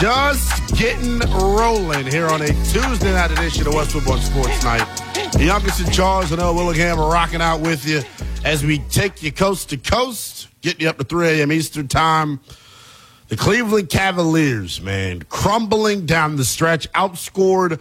Just getting rolling here on a Tuesday night edition of Westwood One Sports Night. The youngest in Charles and Earl Willingham are rocking out with you as we take you coast to coast, getting you up to 3 a.m. Eastern time. The Cleveland Cavaliers, man, crumbling down the stretch, outscored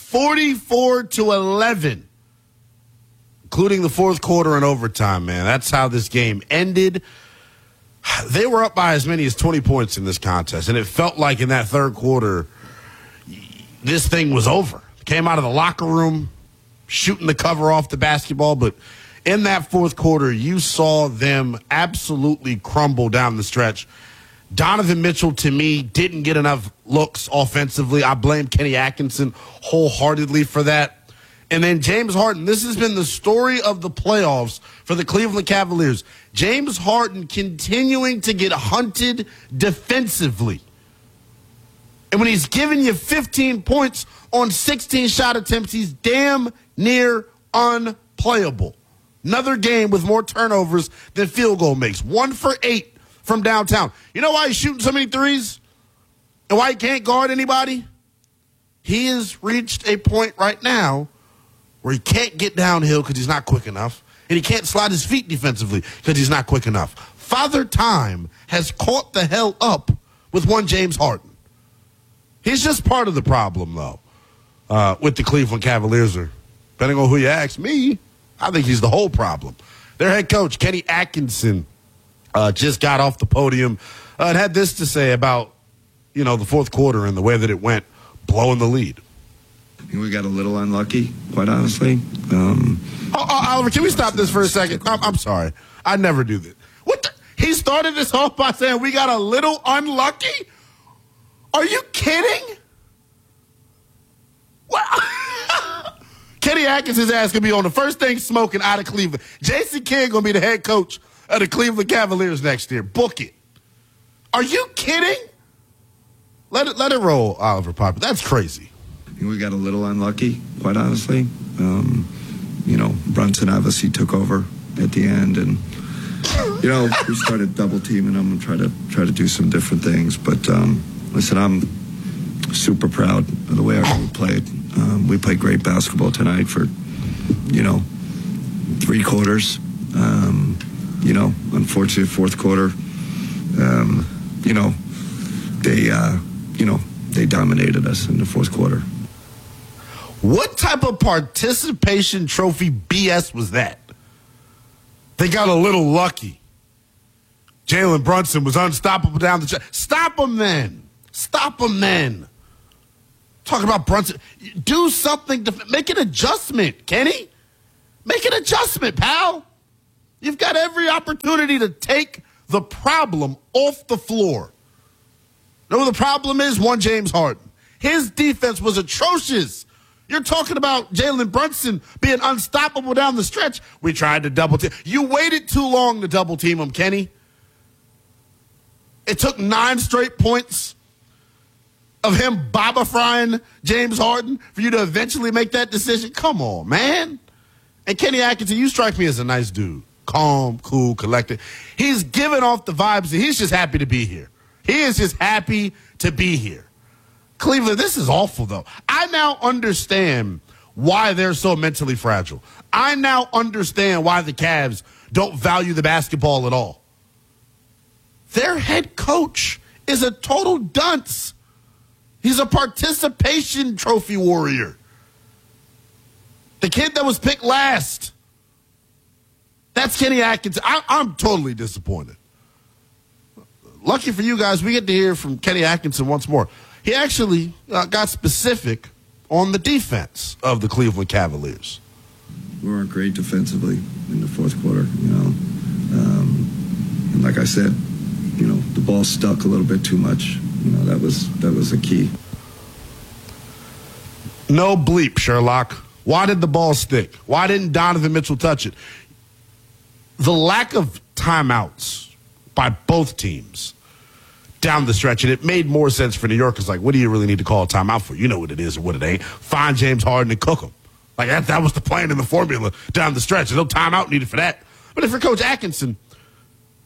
44-11, including the fourth quarter and overtime, man. That's how this game ended. They were up by as many as 20 points in this contest, and it felt like in that third quarter, this thing was over. Came out of the locker room, shooting the cover off the basketball, but in that fourth quarter, you saw them absolutely crumble down the stretch. Donovan Mitchell, to me, didn't get enough looks offensively. I blame Kenny Atkinson wholeheartedly for that. And then James Harden, this has been the story of the playoffs for the Cleveland Cavaliers. James Harden continuing to get hunted defensively. And when he's giving you 15 points on 16 shot attempts, he's damn near unplayable. Another game with more turnovers than field goal makes. 1 for 8 from downtown. You know why he's shooting so many threes? And why he can't guard anybody? He has reached a point right now where he can't get downhill because he's not quick enough, and he can't slide his feet defensively because he's not quick enough. Father Time has caught the hell up with one James Harden. He's just part of the problem, though, with the Cleveland Cavaliers. Or, depending on who you ask me, I think he's the whole problem. Their head coach, Kenny Atkinson, just got off the podium and had this to say about, the fourth quarter and the way that it went, blowing the lead. I think we got a little unlucky, quite honestly. Oliver, can we stop this for a second? I'm sorry. I never do this. He started this off by saying we got a little unlucky? Are you kidding? Well, Kenny Atkinson's ass going to be on the first thing smoking out of Cleveland. Jason Kidd going to be the head coach of the Cleveland Cavaliers next year. Book it. Are you kidding? Let it roll, Oliver Popper. That's crazy. I think we got a little unlucky, quite honestly. Brunson obviously took over at the end, and we started double teaming him and try to do some different things. But listen, I'm super proud of the way our group played. We played great basketball tonight for 3 quarters. Unfortunately, fourth quarter, they dominated us in the fourth quarter. What type of participation trophy BS was that? They got a little lucky. Jalen Brunson was unstoppable down the stretch. Stop him then. Talking about Brunson. Do something to make an adjustment, Kenny. Make an adjustment, pal. You've got every opportunity to take the problem off the floor. Know what the problem is? One James Harden. His defense was atrocious. You're talking about Jalen Brunson being unstoppable down the stretch. We tried to double team. You waited too long to double team him, Kenny. It took 9 straight points of him Baba-frying James Harden for you to eventually make that decision. Come on, man. And Kenny Atkinson, you strike me as a nice dude. Calm, cool, collected. He's giving off the vibes that he's just happy to be here. He is just happy to be here. Cleveland, this is awful, though. I now understand why they're so mentally fragile. I now understand why the Cavs don't value the basketball at all. Their head coach is a total dunce. He's a participation trophy warrior. The kid that was picked last. That's Kenny Atkinson. I'm totally disappointed. Lucky for you guys, we get to hear from Kenny Atkinson once more. He actually got specific on the defense of the Cleveland Cavaliers. We weren't great defensively in the fourth quarter, and like I said, the ball stuck a little bit too much. That was a key. No bleep, Sherlock. Why did the ball stick? Why didn't Donovan Mitchell touch it? The lack of timeouts by both teams down the stretch, and it made more sense for New York. It's like, what do you really need to call a timeout for? You know what it is or what it ain't. Find James Harden and cook him. Like, that was the plan in the formula down the stretch. There's no timeout needed for that. But if you're Coach Atkinson,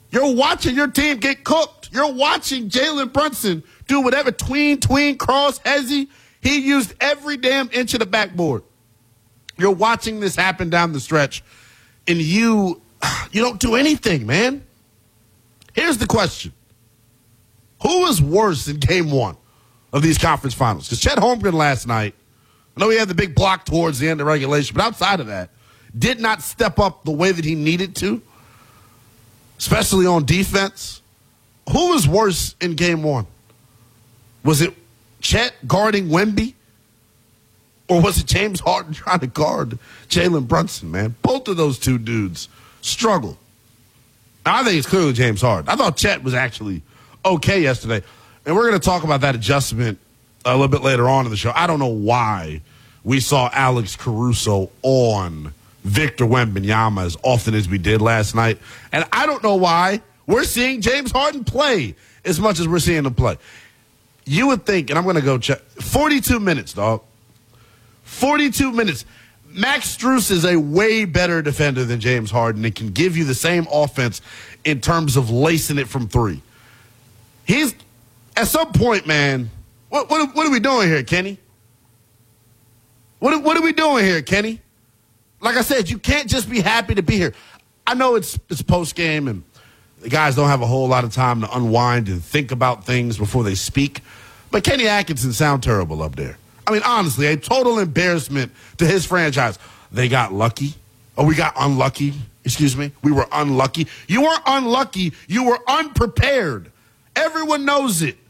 You're watching your team get cooked. You're watching Jalen Brunson do whatever, tween, cross, hezzy. He used every damn inch of the backboard. You're watching this happen down the stretch, and you don't do anything, man. Here's the question. Who was worse in game one of these conference finals? Because Chet Holmgren last night, I know he had the big block towards the end of regulation, but outside of that, did not step up the way that he needed to, especially on defense. Who was worse in game one? Was it Chet guarding Wemby? Or was it James Harden trying to guard Jalen Brunson, man? Both of those two dudes struggled. Now, I think it's clearly James Harden. I thought Chet was actually okay yesterday. And we're going to talk about that adjustment a little bit later on in the show. I don't know why we saw Alex Caruso on Victor Wembanyama as often as we did last night. And I don't know why we're seeing James Harden play as much as we're seeing him play. You would think, and I'm going to go check, 42 minutes, dog. 42 minutes. Max Strus is a way better defender than James Harden and can give you the same offense in terms of lacing it from three. He's, at some point, man, what are we doing here, Kenny? What are we doing here, Kenny? Like I said, you can't just be happy to be here. I know it's post-game and the guys don't have a whole lot of time to unwind and think about things before they speak, but Kenny Atkinson sound terrible up there. I mean, honestly, a total embarrassment to his franchise. They got lucky. Or we got unlucky. Excuse me. We were unlucky. You weren't unlucky. You were unprepared. Everyone knows it.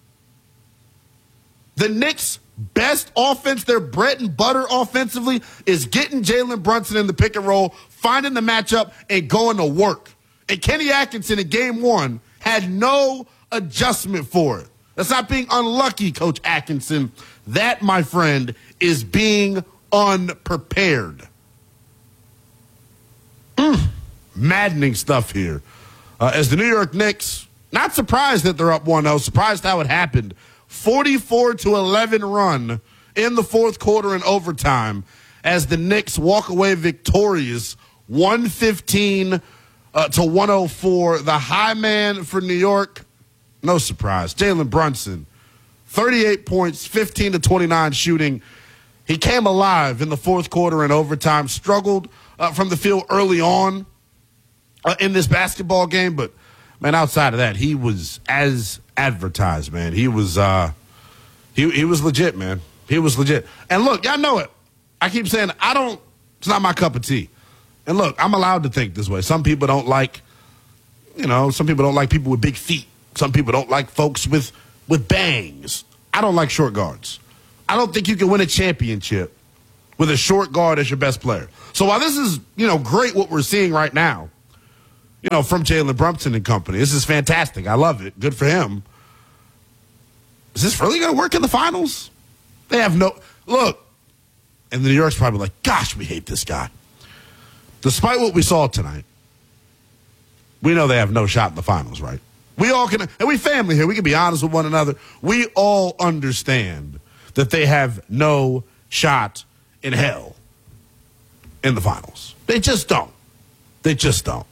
The Knicks' best offense, their bread and butter offensively, is getting Jalen Brunson in the pick and roll, finding the matchup, and going to work. And Kenny Atkinson in game one had no adjustment for it. That's not being unlucky, Coach Atkinson. That, my friend, is being unprepared. Maddening stuff here. As the New York Knicks, not surprised that they're up 1-0, surprised how it happened. 44-11 run in the fourth quarter and overtime as the Knicks walk away victorious 115 to 104. The high man for New York, no surprise, Jalen Brunson, 38 points, 15 to 29 shooting. He came alive in the fourth quarter and overtime, struggled from the field early on in this basketball game, but man, outside of that, he was as advertised, man. He was he was legit, man. He was legit. And look, y'all know it. I keep saying it's not my cup of tea. And look, I'm allowed to think this way. Some people don't like, some people don't like people with big feet. Some people don't like folks with bangs. I don't like short guards. I don't think you can win a championship with a short guard as your best player. So while this is, great what we're seeing right now, from Jalen Brunson and company, this is fantastic. I love it. Good for him. Is this really going to work in the finals? They have no look. And the New York's probably like, gosh, we hate this guy. Despite what we saw tonight, we know they have no shot in the finals, right? We all can, and we family here. We can be honest with one another. We all understand that they have no shot in hell in the finals. They just don't. They just don't.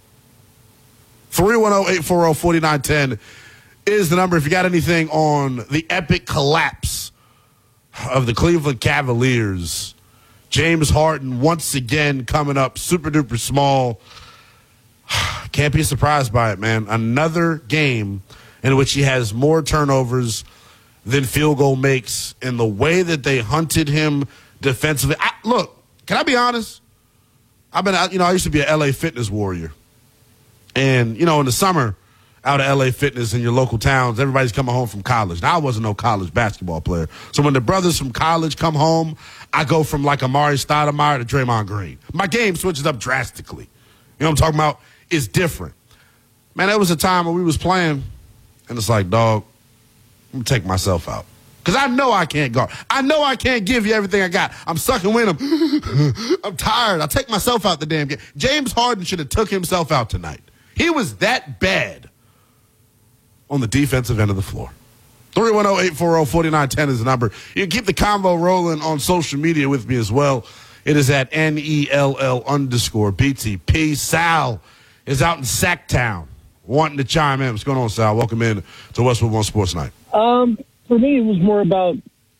310-840-4910 is the number. If you got anything on the epic collapse of the Cleveland Cavaliers, James Harden once again coming up super duper small. Can't be surprised by it, man. Another game in which he has more turnovers than field goal makes, and the way that they hunted him defensively. Look, can I be honest? I used to be an LA Fitness warrior. And, in the summer, out of LA Fitness in your local towns, everybody's coming home from college. Now, I wasn't no college basketball player. So when the brothers from college come home, I go from like Amari Stoudemire to Draymond Green. My game switches up drastically. You know what I'm talking about? It's different. Man, there was a time when we was playing, and it's like, dog, I'm going to take myself out. Because I know I can't guard. I know I can't give you everything I got. I'm sucking wind. I'm tired. I'll take myself out the damn game. James Harden should have took himself out tonight. He was that bad on the defensive end of the floor. 310-840-4910 is the number. You can keep the convo rolling on social media with me as well. It is at NELL_BTP. Sal is out in Sacktown. wanting to chime in. What's going on, Sal? Welcome in to Westwood One Sports Night. For me, it was more about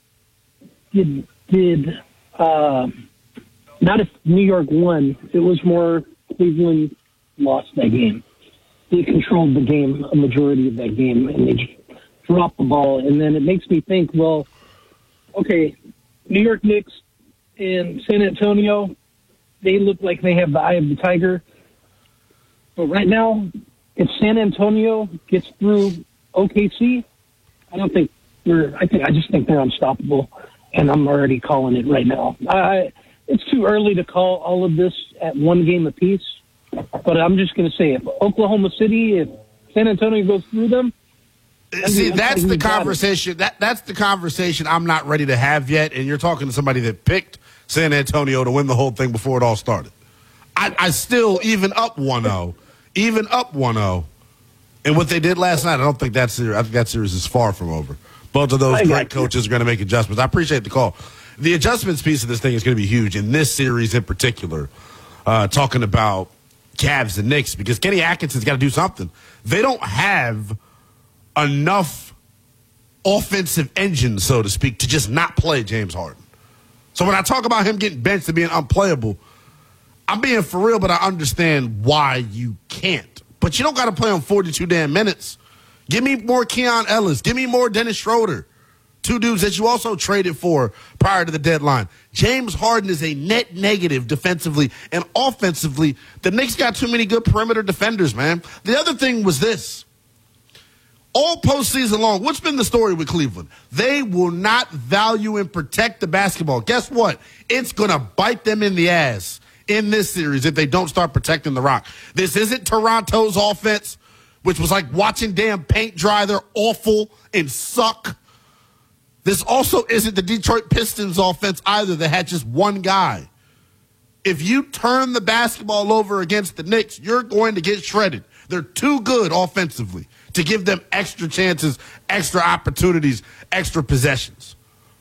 not if New York won. It was more Cleveland lost that game. They controlled the game, a majority of that game, and they just dropped the ball. And then it makes me think, well, okay, New York Knicks and San Antonio, they look like they have the eye of the tiger. But right now, if San Antonio gets through OKC, I just think they're unstoppable, and I'm already calling it right now. It's too early to call all of this at one game apiece, but I'm just going to say if Oklahoma City, if San Antonio goes through them. See, that's the conversation. That's the conversation I'm not ready to have yet, and you're talking to somebody that picked San Antonio to win the whole thing before it all started. I still, even up 1-0, and what they did last night, I don't think that series. I think that series is far from over. Both of those great coaches are going to make adjustments. I appreciate the call. The adjustments piece of this thing is going to be huge in this series in particular. Talking about Cavs and Knicks, because Kenny Atkinson's got to do something. They don't have enough offensive engine, so to speak, to just not play James Harden. So when I talk about him getting benched and being unplayable, I'm being for real, but I understand why you can't. But you don't got to play on 42 damn minutes. Give me more Keon Ellis. Give me more Dennis Schroeder. Two dudes that you also traded for prior to the deadline. James Harden is a net negative defensively and offensively. The Knicks got too many good perimeter defenders, man. The other thing was this. All postseason long, what's been the story with Cleveland? They will not value and protect the basketball. Guess what? It's going to bite them in the ass in this series if they don't start protecting the rock. This isn't Toronto's offense, which was like watching damn paint dry. They're awful and suck. This also isn't the Detroit Pistons offense either that had just one guy. If you turn the basketball over against the Knicks, you're going to get shredded. They're too good offensively to give them extra chances, extra opportunities, extra possessions.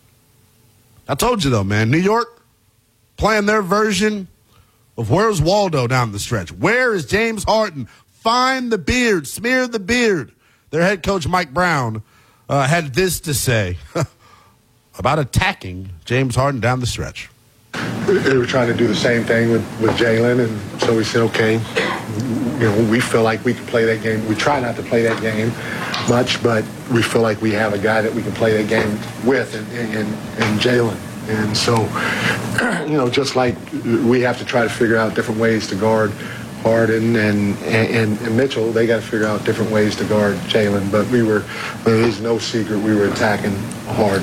I told you, though, man, New York playing their version of where's Waldo down the stretch. Where is James Harden? Find the beard, smear the beard. Their head coach, Mike Brown, had this to say about attacking James Harden down the stretch. They were trying to do the same thing with Jalen, and so we said, okay, we feel like we can play that game. We try not to play that game much, but we feel like we have a guy that we can play that game with in Jalen. And so, just like we have to try to figure out different ways to guard Harden and Mitchell, they got to figure out different ways to guard Jalen. But it's no secret we were attacking Harden.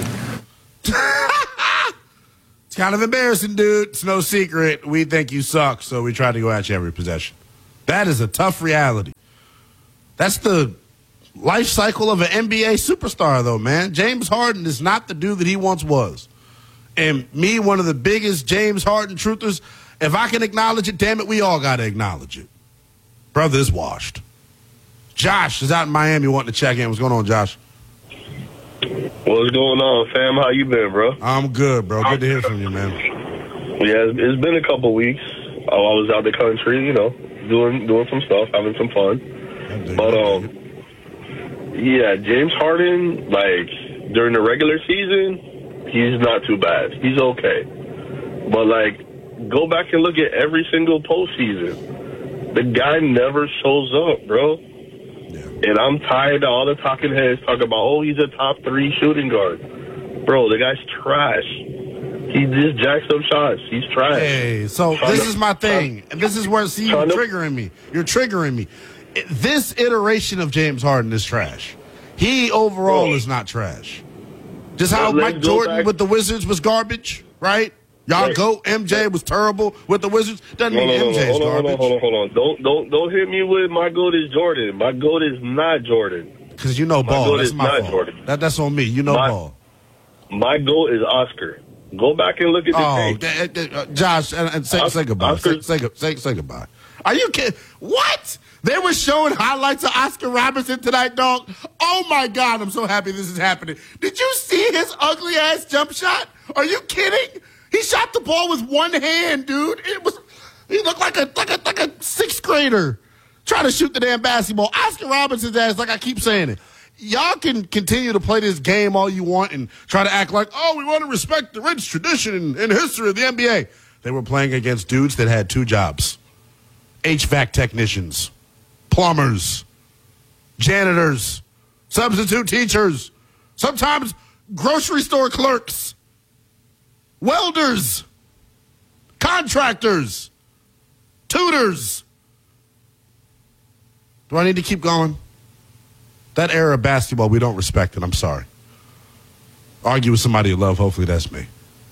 It's kind of embarrassing, dude. It's no secret. We think you suck, so we try to go at you every possession. That is a tough reality. That's the life cycle of an NBA superstar, though, man. James Harden is not the dude that he once was. And me, one of the biggest James Harden truthers, if I can acknowledge it, damn it, we all got to acknowledge it. Brother is washed. Josh is out in Miami wanting to check in. What's going on, Josh? What's going on, fam? How you been, bro? I'm good, bro. Good to hear from you, man. Yeah, it's been a couple weeks. I was out the country, doing some stuff, having some fun. But, James Harden, during the regular season, he's not too bad. He's okay. But, go back and look at every single postseason. The guy never shows up, bro. Yeah. And I'm tired of all the talking heads talking about, he's a top 3 shooting guard. Bro, the guy's trash. He just jacks up shots. He's trash. Hey, so this is my thing. And this is where, you're triggering me. You're triggering me. This iteration of James Harden is trash. He overall is not trash. Just how Mike Jordan with the Wizards was garbage, right? Y'all go. MJ was terrible with the Wizards. Doesn't mean MJ's garbage. Hold on. Don't hit me with my GOAT is Jordan. My GOAT is not Jordan. Because you know ball. That's my fault. Jordan. That's on me. You know ball. My GOAT is Oscar. Go back and look at the tape. Josh, and say goodbye. Say goodbye. Are you kidding? What? They were showing highlights of Oscar Robertson tonight, dog. Oh, my God. I'm so happy this is happening. Did you see his ugly-ass jump shot? Are you kidding? He shot the ball with one hand, dude. He looked like a sixth grader. trying to shoot the damn basketball. Oscar Robinson's ass, like I keep saying it. Y'all can continue to play this game all you want and try to act like, oh, we want to respect the rich tradition and history of the NBA. They were playing against dudes that had 2 jobs. HVAC technicians, plumbers, janitors, substitute teachers, sometimes grocery store clerks, welders, contractors, tutors. Do I need to keep going? That era of basketball, we don't respect it. I'm sorry. Argue with somebody you love. Hopefully that's me.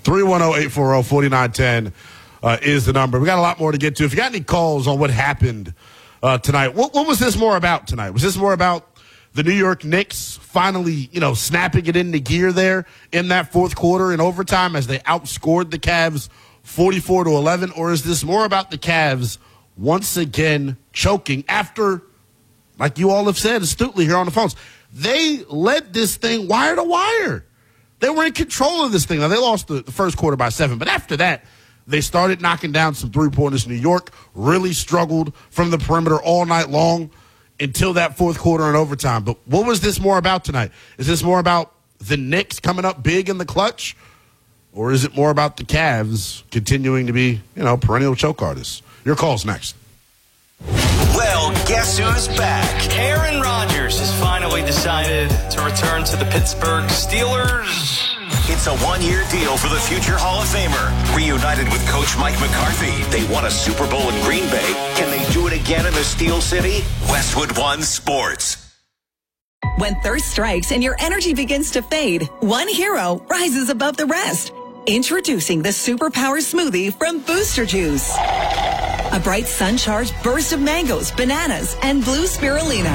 310-840-4910 is the number. We got a lot more to get to. If you got any calls on what happened tonight, what was this more about tonight? Was this more about the New York Knicks finally, snapping it into gear there in that fourth quarter in overtime as they outscored the Cavs 44-11? Or is this more about the Cavs once again choking after, like you all have said astutely here on the phones, they led this thing wire to wire? They were in control of this thing. Now, they lost the first quarter by 7, but after that, they started knocking down some three-pointers. New York really struggled from the perimeter all night long until that fourth quarter and overtime. But what was this more about tonight? Is this more about the Knicks coming up big in the clutch? Or is it more about the Cavs continuing to be, perennial choke artists? Your call's next. Well, guess who's back? Aaron Rodgers has finally decided to return to the Pittsburgh Steelers. It's a one-year deal for the future Hall of Famer. Reunited with Coach Mike McCarthy, they won a Super Bowl in Green Bay. Can they do it again in the Steel City? Westwood One Sports. When thirst strikes and your energy begins to fade, one hero rises above the rest. Introducing the Superpower Smoothie from Booster Juice. A bright sun-charged burst of mangoes, bananas, and blue spirulina.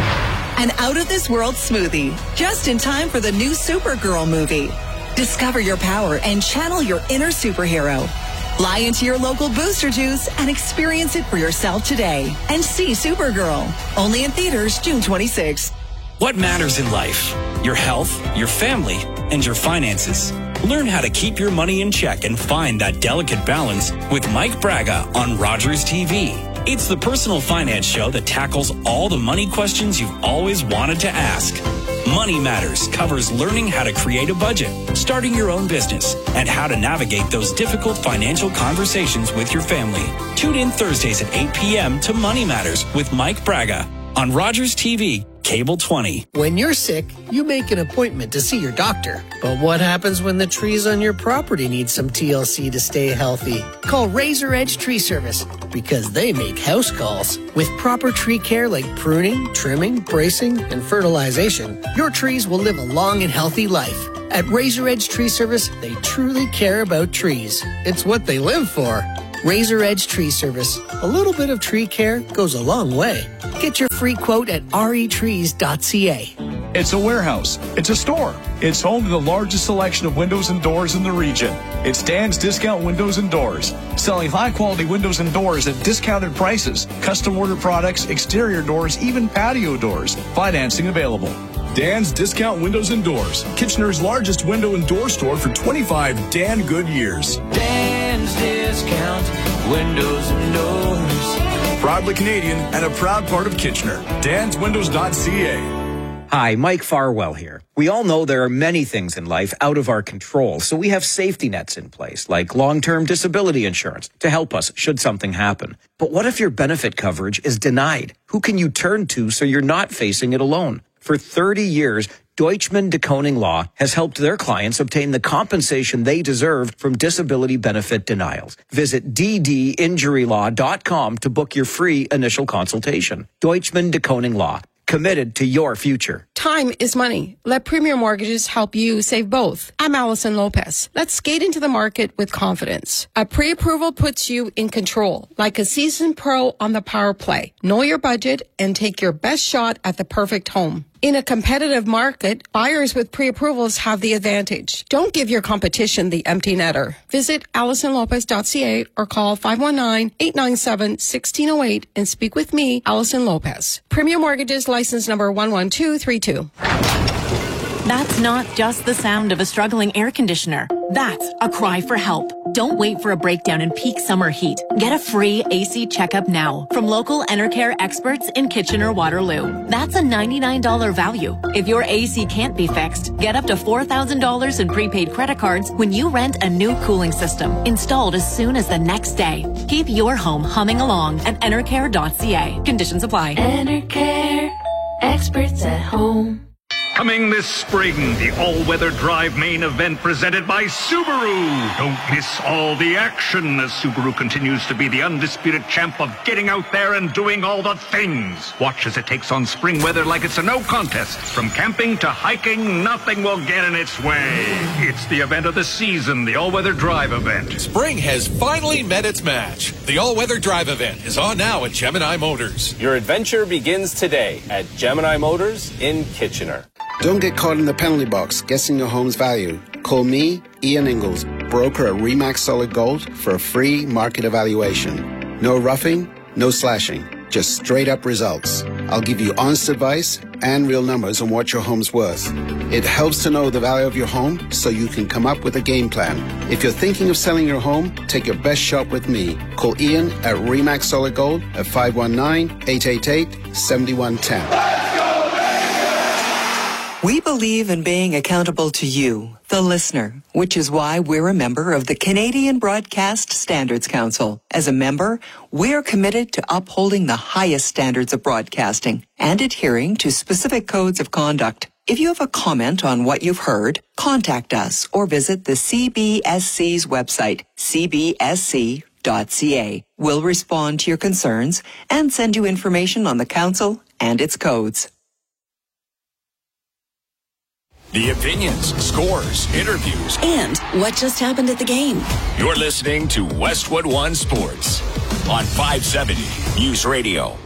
An out-of-this-world smoothie, just in time for the new Supergirl movie. Discover your power and channel your inner superhero. Fly into your local Booster Juice and experience it for yourself today. And see Supergirl. Only in theaters June 26th. What matters in life? Your health, your family, and your finances. Learn how to keep your money in check and find that delicate balance with Mike Braga on Rogers TV. It's the personal finance show that tackles all the money questions you've always wanted to ask. Money Matters covers learning how to create a budget, starting your own business, and how to navigate those difficult financial conversations with your family. Tune in Thursdays at 8 p.m. to Money Matters with Mike Braga on Rogers TV, Cable 20. When you're sick, you make an appointment to see your doctor. But what happens when the trees on your property need some TLC to stay healthy? Call Razor Edge Tree Service because they make house calls. With proper tree care like pruning, trimming, bracing, and fertilization, your trees will live a long and healthy life. At Razor Edge Tree Service, they truly care about trees. It's what they live for. Razor Edge Tree Service. A little bit of tree care goes a long way. Get your free quote at retrees.ca. It's a warehouse. It's a store. It's home to the largest selection of windows and doors in the region. It's Dan's Discount Windows and Doors, selling high-quality windows and doors at discounted prices, custom order products, exterior doors, even patio doors. Financing available. Dan's Discount Windows and Doors, Kitchener's largest window and door store for 25 Dan good years. Dan's Discount Windows and Doors. Proudly Canadian and a proud part of Kitchener. DansWindows.ca. Hi, Mike Farwell here. We all know there are many things in life out of our control, so we have safety nets in place, like long-term disability insurance, to help us should something happen. But what if your benefit coverage is denied? Who can you turn to so you're not facing it alone? For 30 years, Deutschman de Koning Law has helped their clients obtain the compensation they deserve from disability benefit denials. Visit ddinjurylaw.com to book your free initial consultation. Deutschman de Koning Law. Committed to your future. Time is money. Let Premier Mortgages help you save both. I'm Allison Lopez. Let's skate into the market with confidence. A pre-approval puts you in control, like a seasoned pro on the power play. Know your budget and take your best shot at the perfect home. In a competitive market, buyers with pre-approvals have the advantage. Don't give your competition the empty netter. Visit AllisonLopez.ca or call 519-897-1608 and speak with me, Allison Lopez. Premier Mortgages, license number 11232. That's not just the sound of a struggling air conditioner. That's a cry for help. Don't wait for a breakdown in peak summer heat. Get a free AC checkup now from local Enercare experts in Kitchener-Waterloo. That's a $99 value. If your AC can't be fixed, get up to $4,000 in prepaid credit cards when you rent a new cooling system installed as soon as the next day. Keep your home humming along at enercare.ca. Conditions apply. Enercare, experts at home. Coming this spring, the all-weather drive main event presented by Subaru. Don't miss all the action as Subaru continues to be the undisputed champ of getting out there and doing all the things. Watch as it takes on spring weather like it's a no contest. From camping to hiking, nothing will get in its way. It's the event of the season, the all-weather drive event. Spring has finally met its match. The all-weather drive event is on now at Gemini Motors. Your adventure begins today at Gemini Motors in Kitchener. Don't get caught in the penalty box guessing your home's value. Call me, Ian Ingalls, broker at RE/MAX Solid Gold, for a free market evaluation. No roughing, no slashing, just straight up results. I'll give you honest advice and real numbers on what your home's worth. It helps to know the value of your home so you can come up with a game plan. If you're thinking of selling your home, take your best shot with me. Call Ian at RE/MAX Solid Gold at 519-888-7110. We believe in being accountable to you, the listener, which is why we're a member of the Canadian Broadcast Standards Council. As a member, we're committed to upholding the highest standards of broadcasting and adhering to specific codes of conduct. If you have a comment on what you've heard, contact us or visit the CBSC's website, cbsc.ca. We'll respond to your concerns and send you information on the council and its codes. The opinions, scores, interviews, and what just happened at the game. You're listening to Westwood One Sports on 570 News Radio.